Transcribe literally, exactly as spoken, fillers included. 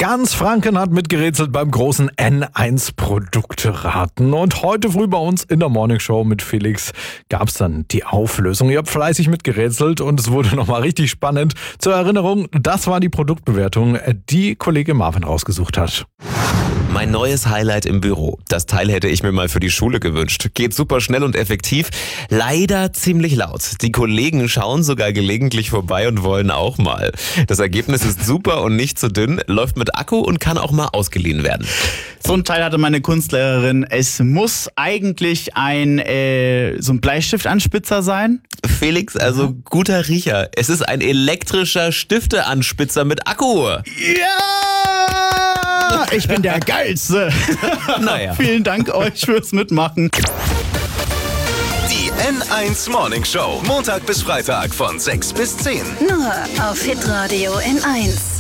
Ganz Franken hat mitgerätselt beim großen N eins Produkteraten. Und heute früh bei uns in der Morningshow mit Felix gab es dann die Auflösung. Ihr habt fleißig mitgerätselt und es wurde nochmal richtig spannend. Zur Erinnerung, das war die Produktbewertung, die Kollege Marvin rausgesucht hat. Mein neues Highlight im Büro. Das Teil hätte ich mir mal für die Schule gewünscht. Geht super schnell und effektiv. Leider ziemlich laut. Die Kollegen schauen sogar gelegentlich vorbei und wollen auch mal. Das Ergebnis ist super und nicht zu dünn, läuft mit Akku und kann auch mal ausgeliehen werden. So ein Teil hatte meine Kunstlehrerin. Es muss eigentlich ein äh, so ein Bleistiftanspitzer sein. Felix, also guter Riecher. Es ist ein elektrischer Stifteanspitzer mit Akku. Ja! Ich bin der Geilste. Naja. Vielen Dank euch fürs Mitmachen. Die N eins Morning Show. Montag bis Freitag von sechs bis zehn. Nur auf Hitradio N eins.